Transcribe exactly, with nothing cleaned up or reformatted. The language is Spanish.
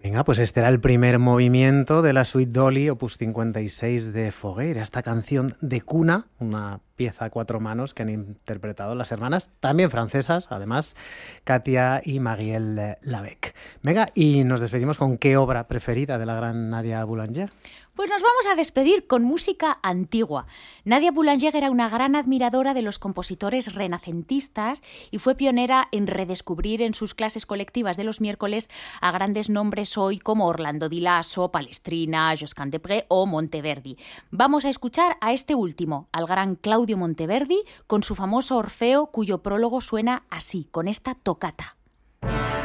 Venga, pues este era el primer movimiento de la Suite Dolly, opus cincuenta y seis de Foguer, esta canción de cuna, una pieza a cuatro manos que han interpretado las hermanas, también francesas, además, Katia y Marielle Lavec. Venga, y nos despedimos con qué obra preferida de la gran Nadia Boulanger. Pues nos vamos a despedir con música antigua. Nadia Boulanger era una gran admiradora de los compositores renacentistas y fue pionera en redescubrir en sus clases colectivas de los miércoles a grandes nombres hoy como Orlando Di Lasso, Palestrina, Josquin des Prez o Monteverdi. Vamos a escuchar a este último, al gran Claudio Monteverdi, con su famoso Orfeo, cuyo prólogo suena así, con esta tocata.